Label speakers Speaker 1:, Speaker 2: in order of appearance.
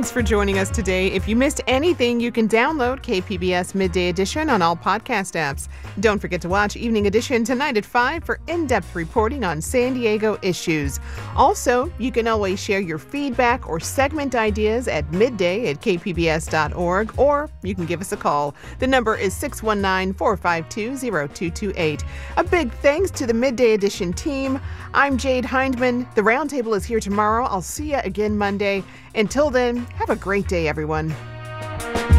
Speaker 1: Thanks for joining us today. If you missed anything, you can download KPBS Midday Edition on all podcast apps. Don't forget to watch Evening Edition tonight at 5 for in-depth reporting on San Diego issues. Also, you can always share your feedback or segment ideas at midday@kpbs.org, or you can give us a call. The number is 619-452-0228. A big thanks to the Midday Edition team. I'm Jade Hindman. The Roundtable is here tomorrow. I'll see you again Monday. Until then, have a great day, everyone.